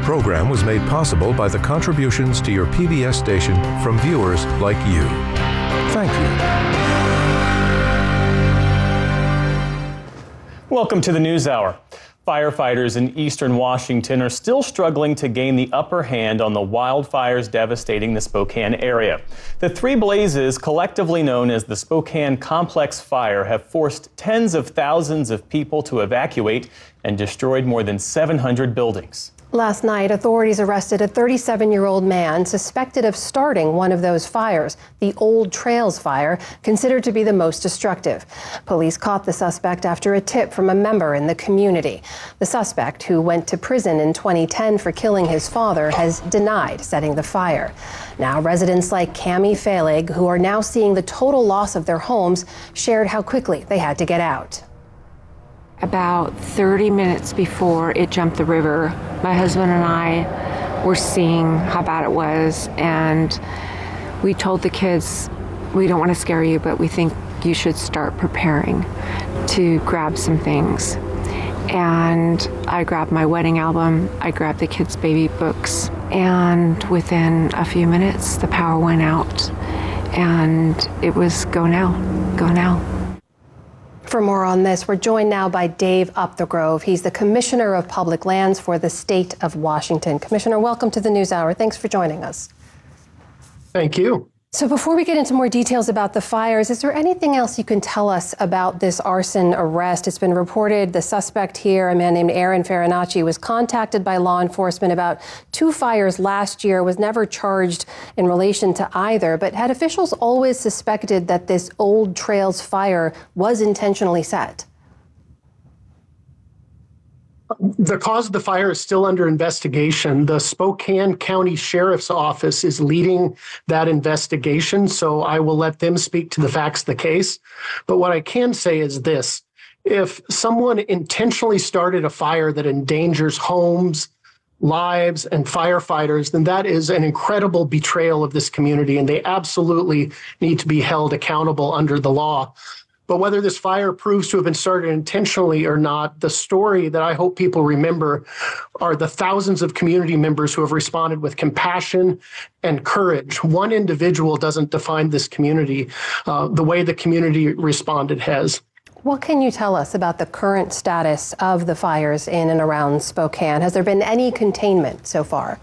program was made possible by the contributions to your PBS station from viewers like you. Thank you. Welcome to the NewsHour. Firefighters in eastern Washington are still struggling to gain the upper hand on the wildfires devastating the Spokane area. The three blazes, collectively known as the Spokane Complex Fire, have forced tens of thousands of people to evacuate and destroyed more than 700 buildings. Last night, authorities arrested a 37-year-old man suspected of starting one of those fires, the Old Trails Fire, considered to be the most destructive. Police caught the suspect after a tip from a member in the community. The suspect, who went to prison in 2010 for killing his father, has denied setting the fire. Now, residents like Cammie Falig, who are now seeing the total loss of their homes, shared how quickly they had to get out. About 30 minutes before it jumped the river, my husband and I were seeing how bad it was, and we told the kids, we don't want to scare you, but we think you should start preparing to grab some things. And I grabbed my wedding album, I grabbed the kids' baby books, and within a few minutes, the power went out, and it was go now, go now. For more on this, we're joined now by Dave Upthegrove. He's the Commissioner of Public Lands for the state of Washington. Commissioner, welcome to the NewsHour. Thanks for joining us. Thank you. So before we get into more details about the fires, is there anything else you can tell us about this arson arrest? It's been reported the suspect here, a man named Aaron Farinacci, was contacted by law enforcement about 2 fires last year, was never charged in relation to either. But had officials always suspected that this Old Trails fire was intentionally set? The cause of the fire is still under investigation. The Spokane County Sheriff's Office is leading that investigation, so I will let them speak to the facts of the case. But what I can say is this: if someone intentionally started a fire that endangers homes, lives, and firefighters, then that is an incredible betrayal of this community, and they absolutely need to be held accountable under the law. But whether this fire proves to have been started intentionally or not, the story that I hope people remember are the thousands of community members who have responded with compassion and courage. One individual doesn't define this community. The way the community responded has. What can you tell us about the current status of the fires in and around Spokane? Has there been any containment so far?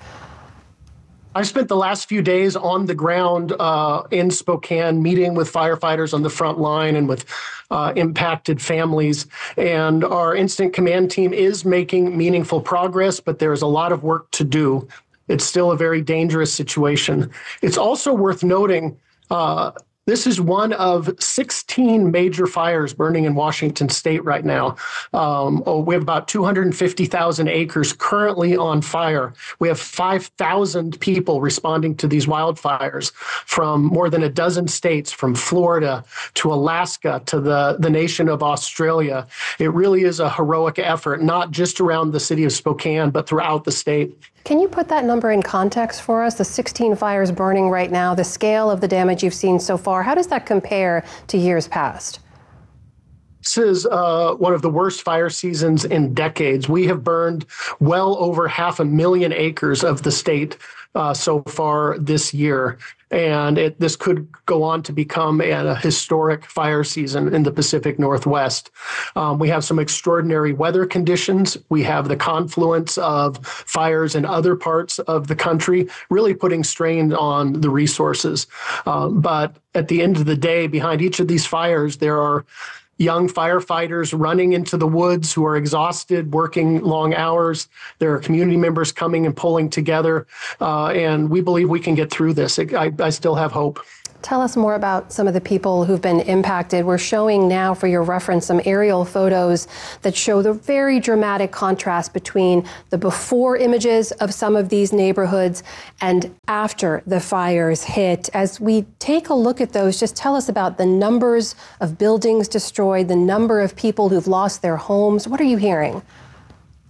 I spent the last few days on the ground in Spokane, meeting with firefighters on the front line and with impacted families. And our incident command team is making meaningful progress, but there is a lot of work to do. It's still a very dangerous situation. It's also worth noting this is one of 16 major fires burning in Washington state right now. We have about 250,000 acres currently on fire. We have 5,000 people responding to these wildfires from more than a dozen states, from Florida to Alaska to the nation of Australia. It really is a heroic effort, not just around the city of Spokane, but throughout the state. Can you put that number in context for us? The 16 fires burning right now, the scale of the damage you've seen so far, how does that compare to years past? This is one of the worst fire seasons in decades. We have burned well over 500,000 acres of the state so far this year. And this could go on to become a historic fire season in the Pacific Northwest. We have some extraordinary weather conditions. We have the confluence of fires in other parts of the country, really putting strain on the resources. But at the end of the day, behind each of these fires, there are young firefighters running into the woods who are exhausted, working long hours. There are community members coming and pulling together, and we believe we can get through this. I still have hope. Tell us more about some of the people who've been impacted. We're showing now, for your reference, some aerial photos that show the very dramatic contrast between the before images of some of these neighborhoods and after the fires hit. As we take a look at those, just tell us about the numbers of buildings destroyed, the number of people who've lost their homes. What are you hearing?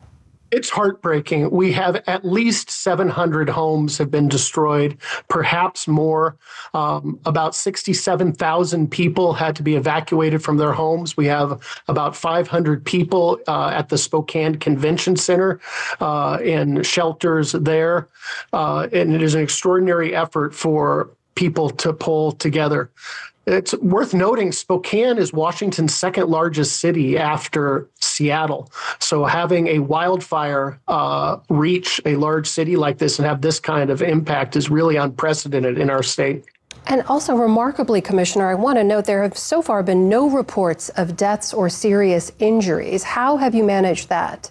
It's heartbreaking. We have at least 700 homes have been destroyed, perhaps more. About 67,000 people had to be evacuated from their homes. We have about 500 people at the Spokane Convention Center in shelters there. And it is an extraordinary effort for people to pull together. It's worth noting Spokane is Washington's second largest city after Seattle. So having a wildfire reach a large city like this and have this kind of impact is really unprecedented in our state. And also remarkably, Commissioner, I want to note there have so far been no reports of deaths or serious injuries. How have you managed that?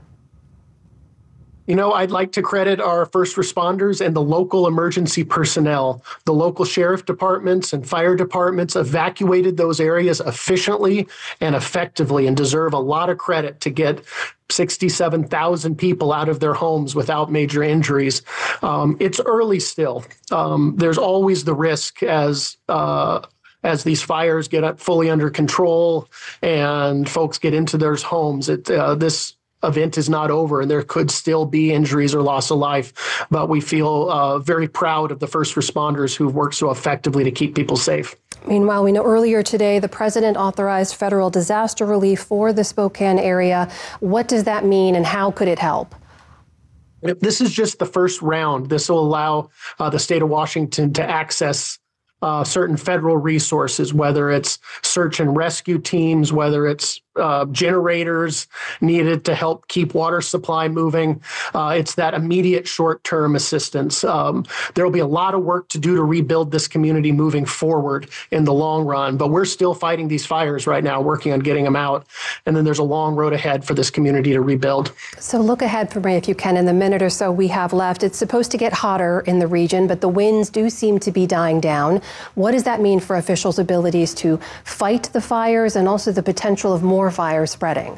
You know, I'd like to credit our first responders and the local emergency personnel. The local sheriff departments and fire departments evacuated those areas efficiently and effectively and deserve a lot of credit to get 67,000 people out of their homes without major injuries. It's early still. There's always the risk as these fires get fully under control and folks get into their homes. This event is not over and there could still be injuries or loss of life, but we feel very proud of the first responders who've worked so effectively to keep people safe. Meanwhile, we know earlier today the president authorized federal disaster relief for the Spokane area. What does that mean and how could it help? This is just the first round. This will allow the state of Washington to access certain federal resources, whether it's search and rescue teams, whether it's generators needed to help keep water supply moving. It's that immediate short-term assistance. There will be a lot of work to do to rebuild this community moving forward in the long run, but we're still fighting these fires right now, working on getting them out. And then there's a long road ahead for this community to rebuild. So look ahead for me, if you can, in the minute or so we have left. It's supposed to get hotter in the region, but the winds do seem to be dying down. What does that mean for officials' abilities to fight the fires and also the potential of more fires spreading?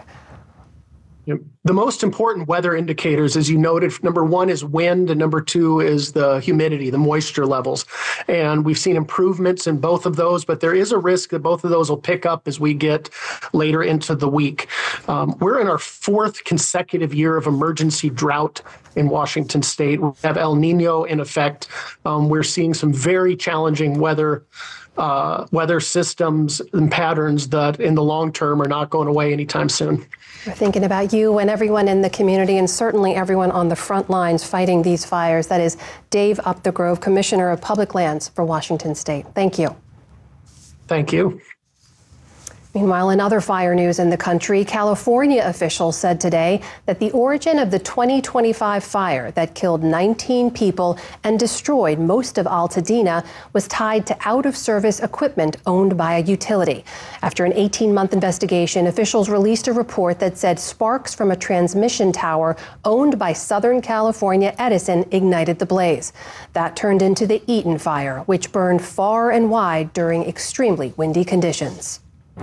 The most important weather indicators, as you noted, number one is wind, and number two is the humidity, the moisture levels. And we've seen improvements in both of those, but there is a risk that both of those will pick up as we get later into the week. We're in our fourth consecutive year of emergency drought in Washington state. We have El Nino in effect. We're seeing some very challenging weather systems and patterns that in the long term are not going away anytime soon. We're thinking about you and everyone in the community and certainly everyone on the front lines fighting these fires. That is Dave Upthegrove, Commissioner of Public Lands for Washington State. Thank you. Thank you. Meanwhile, in other fire news in the country, California officials said today that the origin of the 2025 fire that killed 19 people and destroyed most of Altadena was tied to out-of-service equipment owned by a utility. After an 18-month investigation, officials released a report that said sparks from a transmission tower owned by Southern California Edison ignited the blaze. That turned into the Eaton fire, which burned far and wide during extremely windy conditions.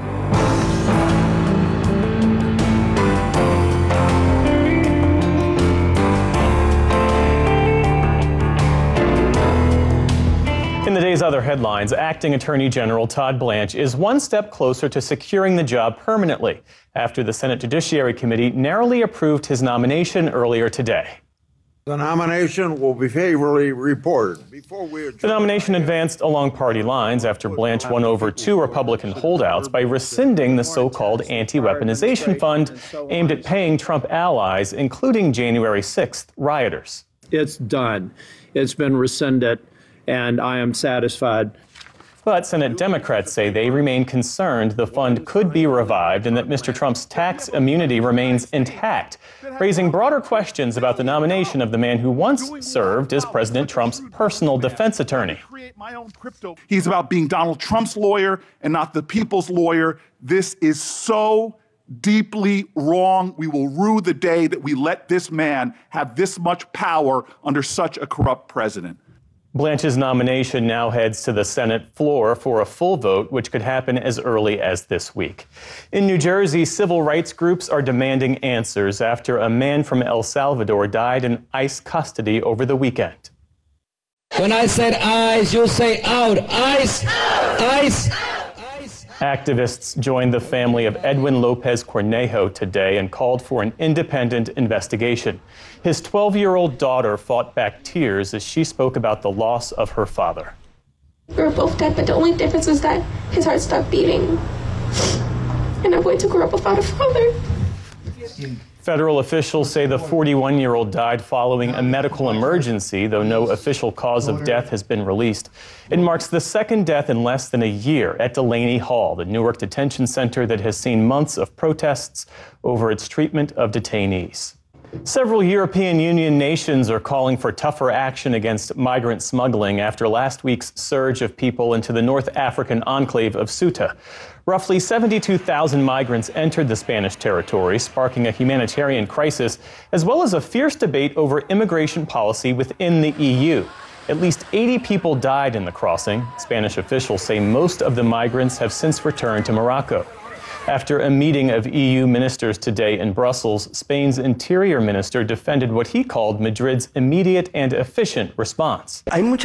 In the day's other headlines, Acting Attorney General Todd Blanche is one step closer to securing the job permanently after the Senate Judiciary Committee narrowly approved his nomination earlier today. The nomination will be favorably reported. The nomination advanced along party lines after Blanche won over two Republican holdouts by rescinding the so-called anti-weaponization fund aimed at paying Trump allies, including January 6th rioters. It's done. It's been rescinded, and I am satisfied. But Senate Democrats say they remain concerned the fund could be revived and that Mr. Trump's tax immunity remains intact, raising broader questions about the nomination of the man who once served as President Trump's personal defense attorney. He's about being Donald Trump's lawyer and not the people's lawyer. This is so deeply wrong. We will rue the day that we let this man have this much power under such a corrupt president. Blanche's nomination now heads to the Senate floor for a full vote, which could happen as early as this week. In New Jersey, civil rights groups are demanding answers after a man from El Salvador died in ICE custody over the weekend. When I said eyes, you say out. Ice! Ice! Activists joined the family of Edwin Lopez Cornejo today and called for an independent investigation. His 12-year-old daughter fought back tears as she spoke about the loss of her father. We were both dead, but the only difference was that his heart stopped beating. And I'm going to grow up without a father. Federal officials say the 41-year-old died following a medical emergency, though no official cause of death has been released. It marks the second death in less than a year at Delaney Hall, the Newark detention center that has seen months of protests over its treatment of detainees. Several European Union nations are calling for tougher action against migrant smuggling after last week's surge of people into the North African enclave of Ceuta. Roughly 72,000 migrants entered the Spanish territory, sparking a humanitarian crisis, as well as a fierce debate over immigration policy within the EU. At least 80 people died in the crossing. Spanish officials say most of the migrants have since returned to Morocco. After a meeting of EU ministers today in Brussels, Spain's interior minister defended what he called Madrid's immediate and efficient response. There are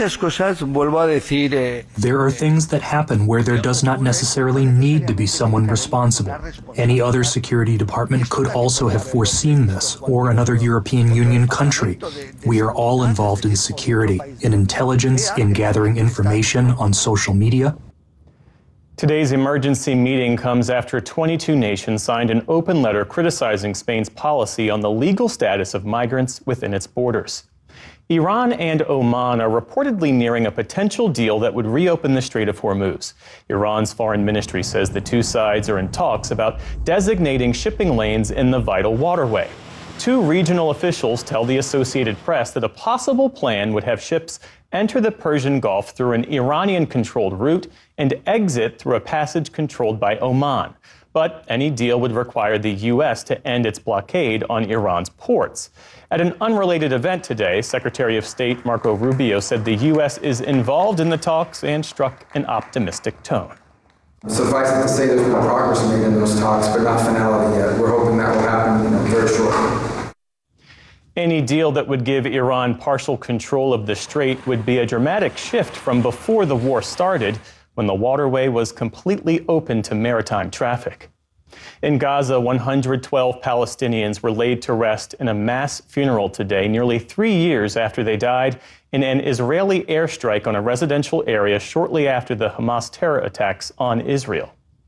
things that happen where there does not necessarily need to be someone responsible. Any other security department could also have foreseen this, or another European Union country. We are all involved in security, in intelligence, in gathering information on social media. Today's emergency meeting comes after 22 nations signed an open letter criticizing Spain's policy on the legal status of migrants within its borders. Iran and Oman are reportedly nearing a potential deal that would reopen the Strait of Hormuz. Iran's foreign ministry says the two sides are in talks about designating shipping lanes in the vital waterway. Two regional officials tell the Associated Press that a possible plan would have ships enter the Persian Gulf through an Iranian-controlled route and exit through a passage controlled by Oman. But any deal would require the U.S. to end its blockade on Iran's ports. At an unrelated event today, Secretary of State Marco Rubio said the U.S. is involved in the talks and struck an optimistic tone. Suffice it to say there's been progress made in those talks, but not finality yet. We're hoping that will happen very shortly. Any deal that would give Iran partial control of the strait would be a dramatic shift from before the war started, when the waterway was completely open to maritime traffic. In Gaza, 112 Palestinians were laid to rest in a mass funeral today, nearly 3 years after they died in an Israeli airstrike on a residential area shortly after the Hamas terror attacks on Israel.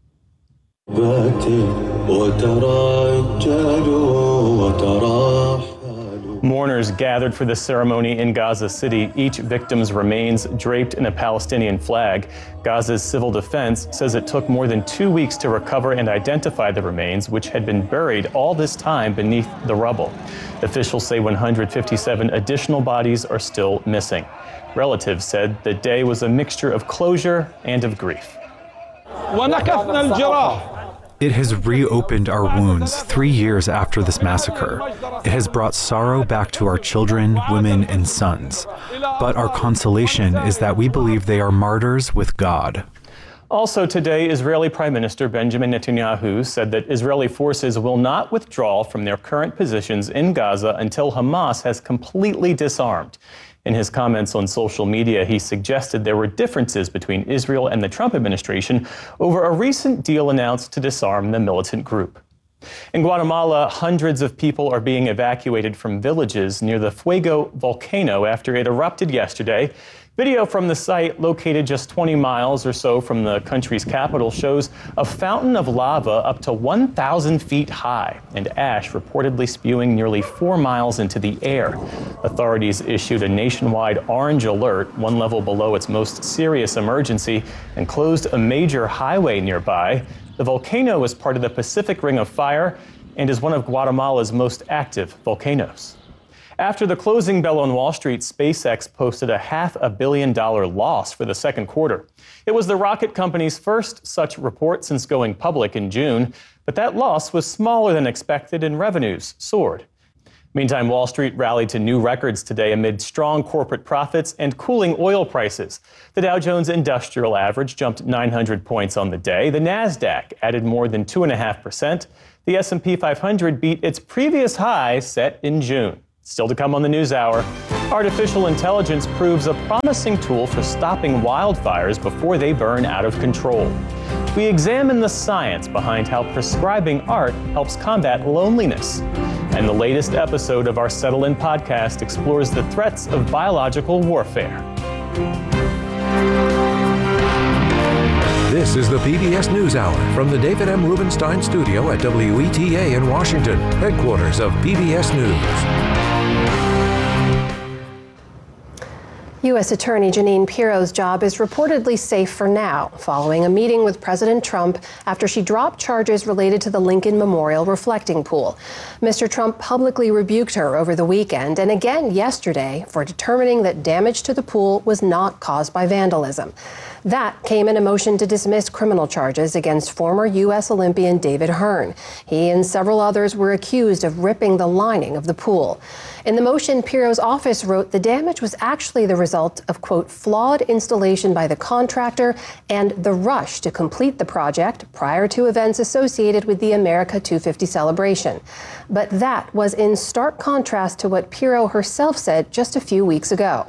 Mourners gathered for the ceremony in Gaza City, each victim's remains draped in a Palestinian flag. Gaza's civil defense says it took more than 2 weeks to recover and identify the remains, which had been buried all this time beneath the rubble. Officials say 157 additional bodies are still missing. Relatives said the day was a mixture of closure and of grief. It has reopened our wounds 3 years after this massacre. It has brought sorrow back to our children, women, and sons. But our consolation is that we believe they are martyrs with God. Also today, Israeli Prime Minister Benjamin Netanyahu said that Israeli forces will not withdraw from their current positions in Gaza until Hamas has completely disarmed. In his comments on social media, he suggested there were differences between Israel and the Trump administration over a recent deal announced to disarm the militant group. In Guatemala, hundreds of people are being evacuated from villages near the Fuego volcano after it erupted yesterday. Video from the site, located just 20 miles or so from the country's capital, shows a fountain of lava up to 1,000 feet high and ash reportedly spewing nearly 4 miles into the air. Authorities issued a nationwide orange alert, one level below its most serious emergency, and closed a major highway nearby. The volcano is part of the Pacific Ring of Fire and is one of Guatemala's most active volcanoes. After the closing bell on Wall Street, SpaceX posted a $500 million loss for the second quarter. It was the rocket company's first such report since going public in June, but that loss was smaller than expected and revenues soared. Meantime, Wall Street rallied to new records today amid strong corporate profits and cooling oil prices. The Dow Jones Industrial Average jumped 900 points on the day. The Nasdaq added more than 2.5%. The S&P 500 beat its previous high set in June. Still to come on the NewsHour, artificial intelligence proves a promising tool for stopping wildfires before they burn out of control. we examine the science behind how prescribing art helps combat loneliness. And the latest episode of our Settle In podcast explores the threats of biological warfare. This is the PBS NewsHour from the David M. Rubenstein studio at WETA in Washington, headquarters of PBS News. U.S. Attorney Jeanine Pirro's job is reportedly safe for now, following a meeting with President Trump after she dropped charges related to the Lincoln Memorial reflecting pool. Mr. Trump publicly rebuked her over the weekend and again yesterday for determining that damage to the pool was not caused by vandalism. That came in a motion to dismiss criminal charges against former U.S. Olympian David Hearn. He and several others were accused of ripping the lining of the pool. In the motion, Pirro's office wrote the damage was actually the result of, quote, flawed installation by the contractor and the rush to complete the project prior to events associated with the America 250 celebration. But that was in stark contrast to what Pirro herself said just a few weeks ago.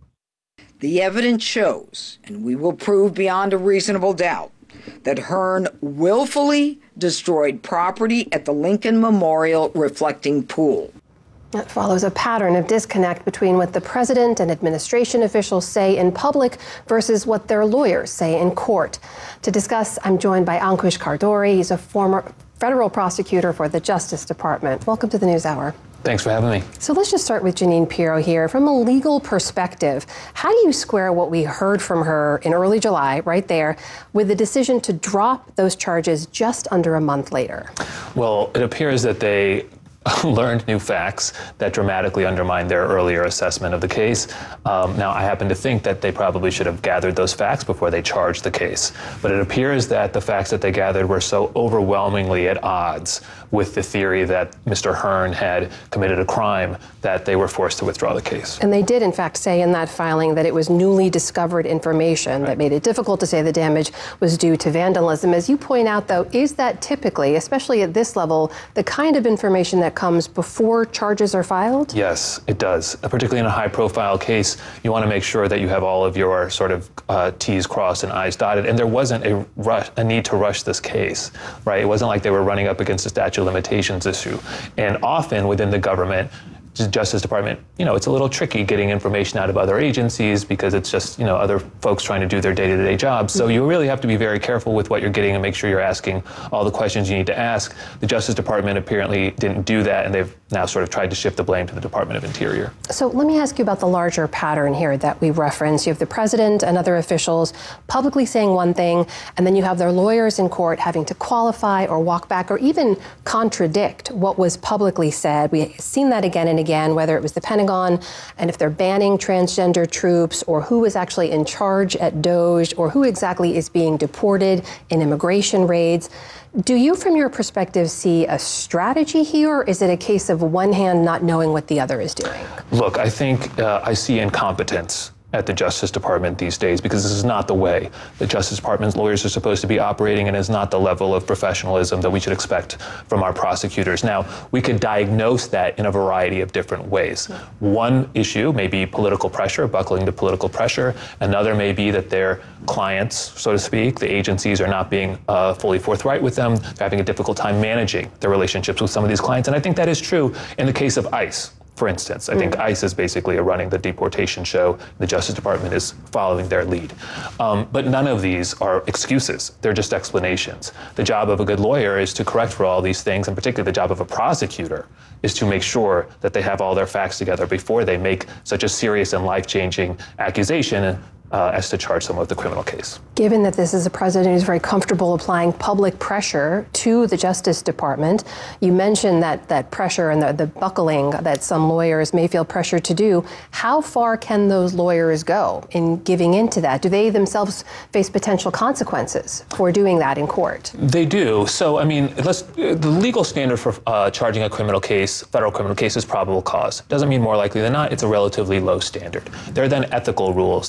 The evidence shows, and we will prove beyond a reasonable doubt, that Hearn willfully destroyed property at the Lincoln Memorial reflecting pool. That follows a pattern of disconnect between what the president and administration officials say in public versus what their lawyers say in court. To discuss, I'm joined by Ankush Khardori. He's a former federal prosecutor for the Justice Department. Welcome to the NewsHour. Thanks for having me. So let's just start with Jeanine Pirro here. From a legal perspective, how do you square what we heard from her in early July, right there, with the decision to drop those charges just under a month later? Well, it appears that they learned new facts that dramatically undermined their earlier assessment of the case. Now, I happen to think that they probably should have gathered those facts before they charged the case. But it appears that the facts that they gathered were so overwhelmingly at odds with the theory that Mr. Hearn had committed a crime that they were forced to withdraw the case. And they did, in fact, say in that filing that it was newly discovered information that made it difficult to say the damage was due to vandalism. As you point out, though, is that typically, especially at this level, the kind of information that comes before charges are filed? Yes, it does. Particularly in a high-profile case, you want to make sure that you have all of your sort of T's crossed and I's dotted. And there wasn't a need to rush this case, right? It wasn't like they were running up against a statute of limitations issue. And often within the government, Justice Department, it's a little tricky getting information out of other agencies because it's just, other folks trying to do their day-to-day jobs. So you really have to be very careful with what you're getting and make sure you're asking all the questions you need to ask. The Justice Department apparently didn't do that, and they've now sort of tried to shift the blame to the Department of Interior. So let me ask you about the larger pattern here that we referenced. You have the president and other officials publicly saying one thing, and then you have their lawyers in court having to qualify or walk back or even contradict what was publicly said. We've seen that again and again, whether it was the Pentagon and if they're banning transgender troops or who is actually in charge at DOJ or who exactly is being deported in immigration raids. Do you, from your perspective, see a strategy here, or is it a case of one hand not knowing what the other is doing? Look, I think I see incompetence at the Justice Department these days because this is not the way the Justice Department's lawyers are supposed to be operating and is not the level of professionalism that we should expect from our prosecutors. Now, we could diagnose that in a variety of different ways. One issue may be political pressure, buckling to political pressure. Another may be that their clients, so to speak, the agencies are not being fully forthright with them. They're having a difficult time managing their relationships with some of these clients. And I think that is true in the case of ICE. For instance, I think ICE is basically running the deportation show. The Justice Department is following their lead. But none of these are excuses. They're just explanations. The job of a good lawyer is to correct for all these things, and particularly the job of a prosecutor is to make sure that they have all their facts together before they make such a serious and life-changing accusation as to charge someone with a criminal case. Given that this is a president who's very comfortable applying public pressure to the Justice Department, you mentioned that pressure and the buckling that some lawyers may feel pressured to do. How far can those lawyers go in giving into that? Do they themselves face potential consequences for doing that in court? They do. So, I mean, the legal standard for charging a criminal case, federal criminal case, is probable cause. Doesn't mean more likely than not. It's a relatively low standard. There are then ethical rules that lawyers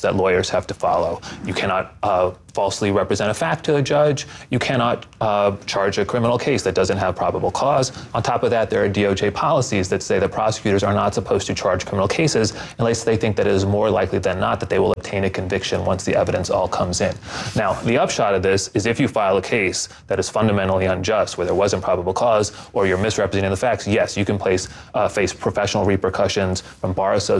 course, have to follow. You cannot falsely represent a fact to a judge. You cannot charge a criminal case that doesn't have probable cause. On top of that, there are DOJ policies that say that prosecutors are not supposed to charge criminal cases unless they think that it is more likely than not that they will obtain a conviction once the evidence all comes in. Now, the upshot of this is if you file a case that is fundamentally unjust, where there wasn't probable cause, or you're misrepresenting the facts, yes, you can face professional repercussions from bars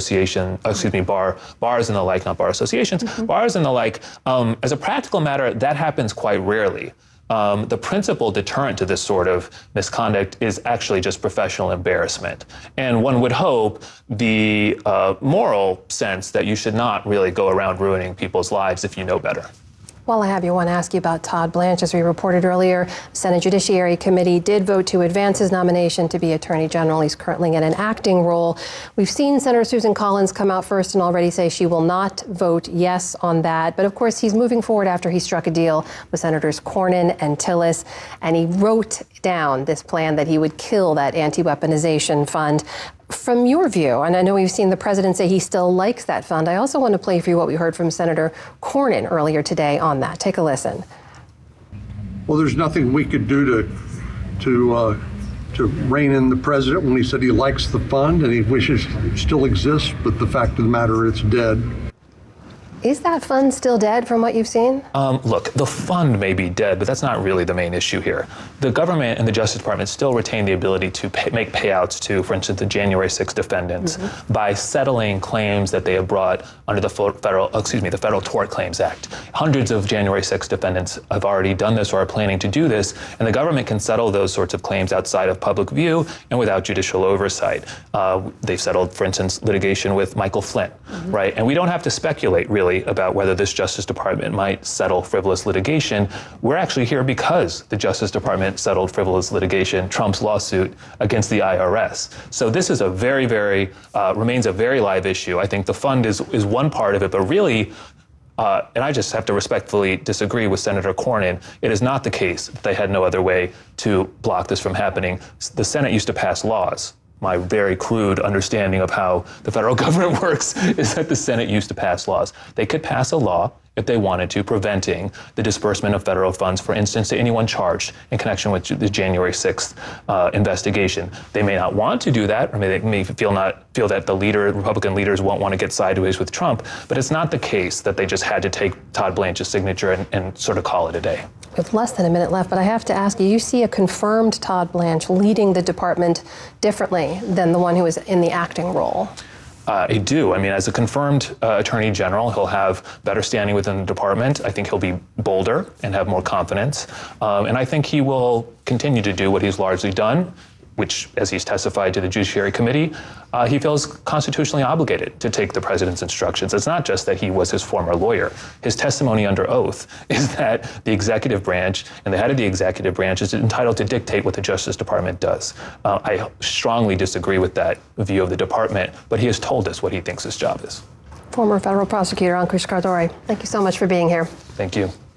and the like, not bar associations, bars and the like. As a practical matter, that happens quite rarely. The principal deterrent to this sort of misconduct is actually just professional embarrassment. And one would hope the moral sense that you should not really go around ruining people's lives if you know better. While I have you, I want to ask you about Todd Blanche. As we reported earlier, Senate Judiciary Committee did vote to advance his nomination to be Attorney General. He's currently in an acting role. We've seen Senator Susan Collins come out first and already say she will not vote yes on that. But of course, he's moving forward after he struck a deal with Senators Cornyn and Tillis, and he wrote down this plan that he would kill that anti-weaponization fund. From your view, and I know we've seen the president say he still likes that fund, I also want to play for you what we heard from Senator Cornyn earlier today on that. Take a listen. Well, there's nothing we could do to rein in the president when he said he likes the fund and he wishes it still exists, but the fact of the matter, it's dead. Is that fund still dead from what you've seen? Look, the fund may be dead, but that's not really the main issue here. The government and the Justice Department still retain the ability to make payouts to, for instance, the January 6 defendants by settling claims that they have brought under the Federal Tort Claims Act. Hundreds of January 6 defendants have already done this or are planning to do this, and the government can settle those sorts of claims outside of public view and without judicial oversight. They've settled, for instance, litigation with Michael Flynn, right? And we don't have to speculate, really, about whether this Justice Department might settle frivolous litigation. We're actually here because the Justice Department settled frivolous litigation, Trump's lawsuit against the IRS. So this is remains a very live issue. I think the fund is one part of it, but really, and I just have to respectfully disagree with Senator Cornyn, it is not the case that they had no other way to block this from happening. The Senate used to pass laws. My very crude understanding of how the federal government works is that the Senate used to pass laws. They could pass a law if they wanted to, preventing the disbursement of federal funds, for instance, to anyone charged in connection with the January 6th investigation. They may not want to do that, or they may feel that the Republican leaders won't want to get sideways with Trump, but it's not the case that they just had to take Todd Blanche's signature and sort of call it a day. We have less than a minute left, but I have to ask you, you see a confirmed Todd Blanche leading the department differently than the one who was in the acting role? I do. I mean, as a confirmed Attorney General, he'll have better standing within the department. I think he'll be bolder and have more confidence. And I think he will continue to do what he's largely done, which, as he's testified to the Judiciary Committee, he feels constitutionally obligated to take the president's instructions. It's not just that he was his former lawyer. His testimony under oath is that the executive branch and the head of the executive branch is entitled to dictate what the Justice Department does. I strongly disagree with that view of the department, but he has told us what he thinks his job is. Former federal prosecutor Ankush Khardori, thank you so much for being here. Thank you.